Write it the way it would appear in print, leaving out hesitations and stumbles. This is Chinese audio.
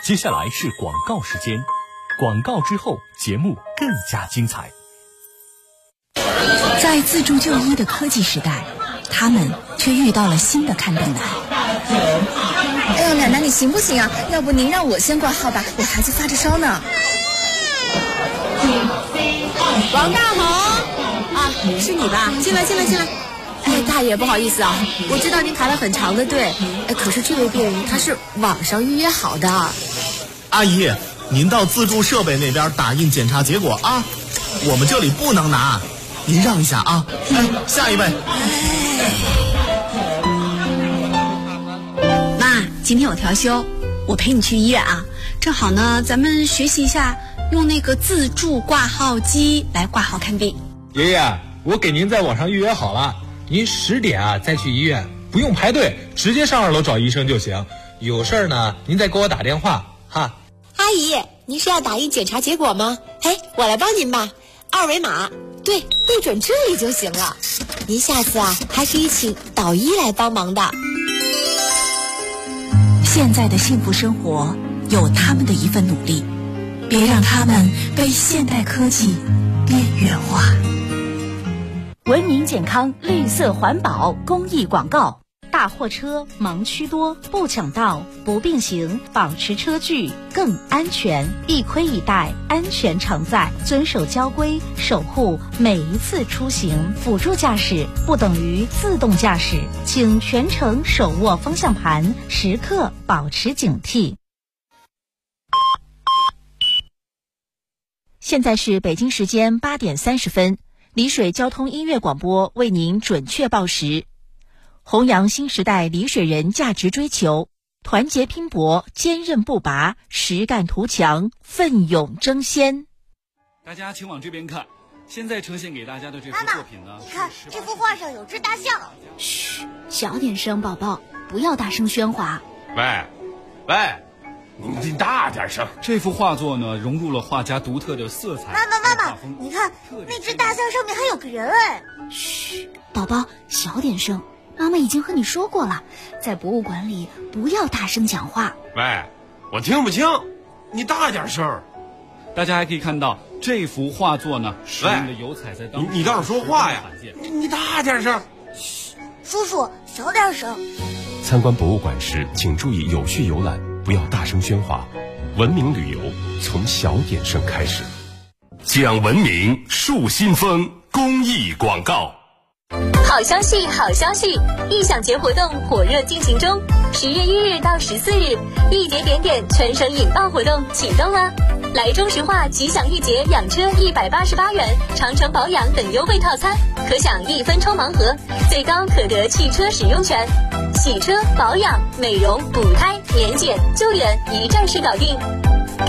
接下来是广告时间，广告之后节目更加精彩。 在自助就医的科技时代，他们却遇到了新的看病难。 哎呦，奶奶你行不行啊？要不您让我先挂号吧，我孩子发着烧呢。 王大红啊，是你吧？进来。哎，大爷，不好意思啊，我知道您排了很长的队，哎，可是这位病人他是网上预约好的。 阿姨，您到自助设备那边打印检查结果啊，我们这里不能拿，您让一下啊。哎，下一位。 妈，今天我调休，我陪你去医院啊。正好呢，咱们学习一下用那个自助挂号机来挂号看病。 爷爷，我给您在网上预约好了，您10点啊再去医院，不用排队，直接上2楼找医生就行。有事儿呢，您再给我打电话哈。 阿姨，您是要打印检查结果吗？哎，我来帮您吧，2维码，对准这里就行了。您下次啊还可以请导医来帮忙的。 现在的幸福生活有他们的一份努力，别让他们被现代科技边缘化。 文明健康绿色环保公益广告。大货车盲区多，不抢道，不并行，保持车距更安全，一盔一带，安全常在，遵守交规，守护每一次出行。辅助驾驶不等于自动驾驶，请全程手握方向盘，时刻保持警惕。现在是北京时间8点30分，丽水交通音乐广播为您准确报时。弘扬新时代丽水人价值追求，团结拼搏，坚韧不拔，实干图强，奋勇争先。 大家请往这边看，现在呈现给大家的这幅作品呢， 你看这幅画上有只大象。 嘘，小点声，宝宝，不要大声喧哗。 喂，你大点声。 这幅画作呢，融入了画家独特的色彩。 妈妈，你看那只大象上面还有个人哎。 嘘，宝宝，小点声。妈妈已经和你说过了，在博物馆里不要大声讲话。 喂，我听不清，你大点声。 大家还可以看到这幅画作呢，使用的油彩在当中。 你倒是说话呀！你大点声。 嘘，叔叔小点声。 参观博物馆时，请注意有序游览，不要大声喧哗。文明旅游从小点声开始。 讲文明树新风公益广告。 好消息，艺享节活动火热进行中，10月1日到14日，一节点点全省引爆活动启动啦！来中石化吉祥一节养车188元，长城保养等优惠套餐，可享1分充盲盒，最高可得汽车使用权，洗车、保养、美容、补胎、年检、救援一站式搞定。